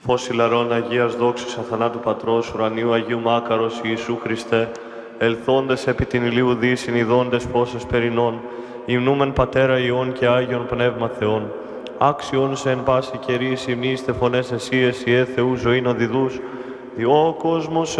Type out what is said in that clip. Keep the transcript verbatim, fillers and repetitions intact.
Φως ηλαρών Αγίας δόξης αθανάτου Πατρός ουρανίου Αγίου Μάκαρος Ιησού Χριστέ, ελθόντες επί την ηλίου δύσιν ειδώντες φώσες περινών, υμνούμεν Πατέρα Υιών και Άγιον Πνεύμα Θεών. Άξιον σε εν πάση καιρής υμνήστε φωνές εσύ, εσύ ε Θεού ζωήν οδηδούς, διό ο κόσμος